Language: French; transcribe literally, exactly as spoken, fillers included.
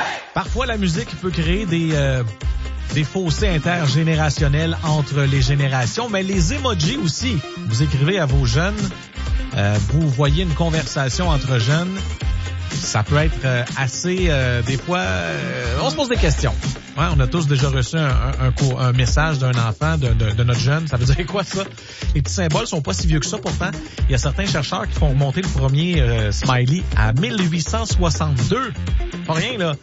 Parfois, la musique peut créer des, euh, des fossés intergénérationnels entre les générations, mais les emojis aussi. Vous écrivez à vos jeunes, euh, vous voyez une conversation entre jeunes. Ça peut être euh, assez, euh, des fois, euh, on se pose des questions. Ouais, on a tous déjà reçu un, un, un, un message d'un enfant, de, de, de notre jeune. Ça veut dire quoi, ça? Les petits symboles sont pas si vieux que ça, pourtant. Il y a certains chercheurs qui font remonter le premier euh, smiley à mille huit cent soixante-deux. Pas rien, là.